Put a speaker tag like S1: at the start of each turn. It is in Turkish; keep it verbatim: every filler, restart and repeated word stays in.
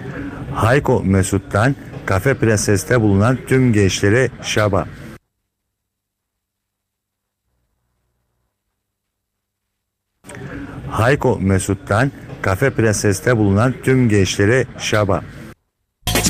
S1: Hayko Mesut'tan Kafe Prenses'te bulunan tüm gençlere şaba. Hayko Mesut'tan Kafe Prenses'te bulunan tüm gençlere şaba.